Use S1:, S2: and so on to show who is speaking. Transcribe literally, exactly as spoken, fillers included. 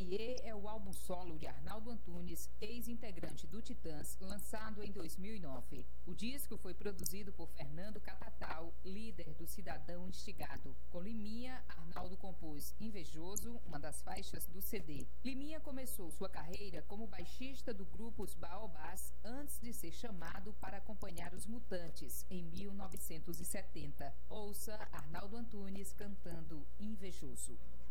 S1: Iê é o álbum solo de Arnaldo Antunes, ex-integrante do Titãs, lançado em dois mil e nove. O disco foi produzido por Fernando Catatal, líder do Cidadão Instigado. Com Liminha, Arnaldo compôs Invejoso, uma das faixas do C D. Liminha começou sua carreira como baixista do grupo Os Baobás, antes de ser chamado para acompanhar os Mutantes, em mil novecentos e setenta. Ouça Arnaldo Antunes cantando Invejoso.